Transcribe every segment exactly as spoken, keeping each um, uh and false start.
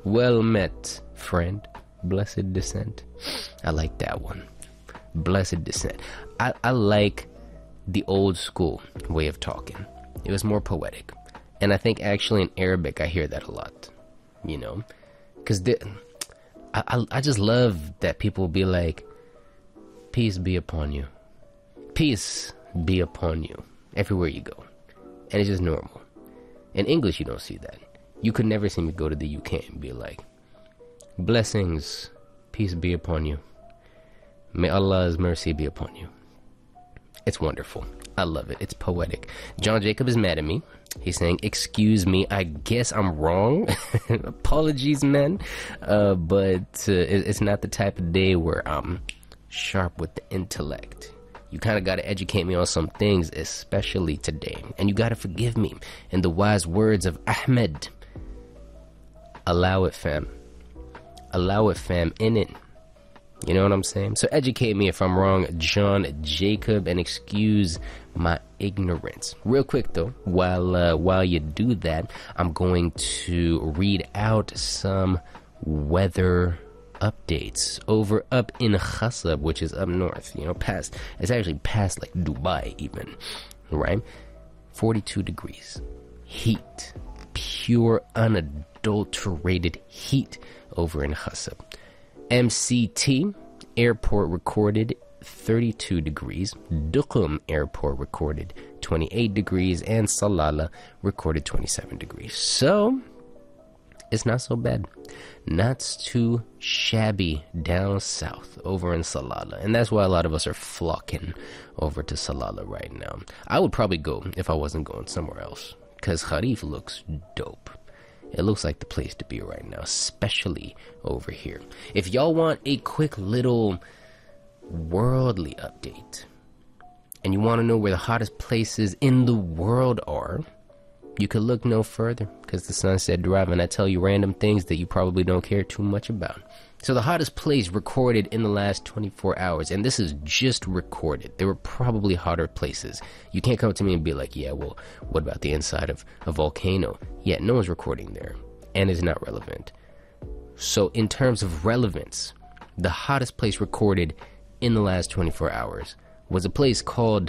Well met, friend. Blessed descent. I like that one. Blessed descent. I, I like the old school way of talking. It was more poetic. And I think actually in Arabic I hear that a lot. You know? Because I, I, I just love that people be like, peace be upon you. Peace be upon you. Everywhere you go. And it's just normal. In English you don't see that. You could never see me go to the U K and be like, blessings, peace be upon you. May Allah's mercy be upon you. It's wonderful. I love it. It's poetic. John Jacob is mad at me. He's saying, excuse me, I guess I'm wrong. Apologies, man. Uh, but uh, it, it's not the type of day where I'm sharp with the intellect. You kind of got to educate me on some things, especially today. And you got to forgive me. In the wise words of Ahmed, allow it, fam. Allow it, fam, in it. You know what I'm saying? So educate me if I'm wrong, John Jacob, and excuse my ignorance. Real quick though, while uh, while you do that, I'm going to read out some weather updates over up in Khassab, which is up north. You know, past it's actually past like Dubai even, right? forty-two degrees, heat, pure unadulterated heat over in Khassab. M C T Airport recorded thirty-two degrees, Duqm Airport recorded twenty-eight degrees, and Salalah recorded twenty-seven degrees. So, it's not so bad. Not too shabby down south over in Salalah. And that's why a lot of us are flocking over to Salalah right now. I would probably go if I wasn't going somewhere else, because Kharif looks dope. It looks like the place to be right now, especially over here. If y'all want a quick little worldly update, and you want to know where the hottest places in the world are, you could look no further, because the Sunset Drive, and I tell you random things that you probably don't care too much about. So the hottest place recorded in the last twenty-four hours, and this is just recorded. There were probably hotter places. You can't come to me and be like, yeah, well, what about the inside of a volcano? Yeah, no one's recording there, and it's not relevant. So in terms of relevance, the hottest place recorded in the last twenty-four hours was a place called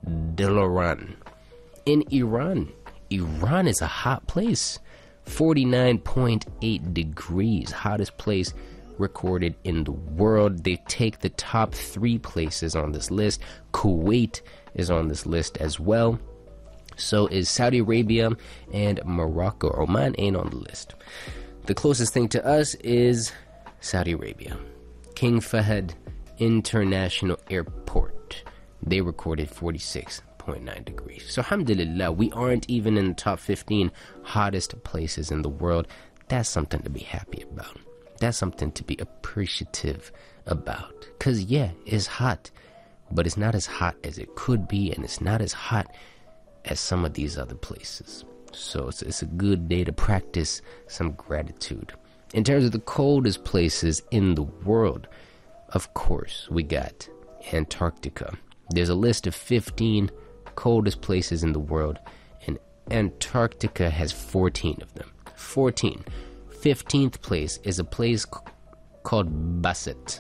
Diloran in Iran. Iran is a hot place. forty-nine point eight degrees, hottest place recorded in the world. They take the top three places on this list. Kuwait is on this list as well. So is Saudi Arabia and Morocco. Oman ain't on the list. The closest thing to us is Saudi Arabia. King Fahd International Airport. They recorded forty-six point nine degrees. So alhamdulillah, we aren't even in the top fifteen hottest places in the world. That's something to be happy about. That's something to be appreciative about. Because yeah, it's hot, but it's not as hot as it could be, and it's not as hot as some of these other places. So it's, it's a good day to practice some gratitude. In terms of the coldest places in the world, of course, we got Antarctica. There's a list of fifteen coldest places in the world, and Antarctica has fourteen of them. fourteen. fifteenth place is a place c- called Basset.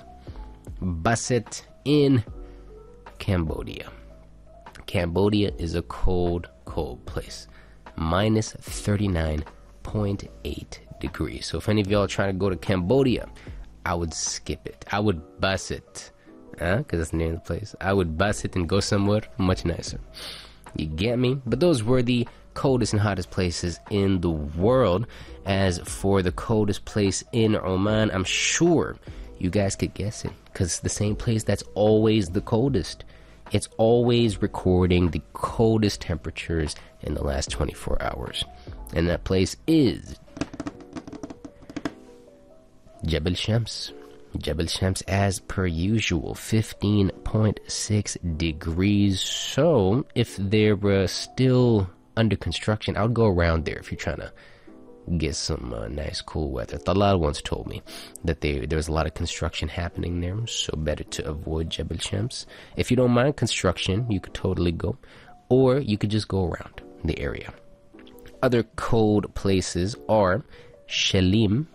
Basset in Cambodia. Cambodia is a cold, cold place. Minus thirty-nine point eight degrees. So if any of y'all are trying to go to Cambodia, I would skip it. I would bus it. Huh? Because that's the name of the place. I would bus it and go somewhere much nicer. You get me? But those were the coldest and hottest places in the world. As for the coldest place in Oman, I'm sure you guys could guess it, because it's the same place that's always the coldest. It's always recording the coldest temperatures in the last twenty-four hours. And that place is Jebel Shams. Jebel Shams, as per usual, fifteen point six degrees. So if they're uh, still under construction, I would go around there if you're trying to get some uh, nice cool weather. Talal once told me that they, there was a lot of construction happening there, so better to avoid Jebel Shams. If you don't mind construction, you could totally go, or you could just go around the area. Other cold places are Shalim,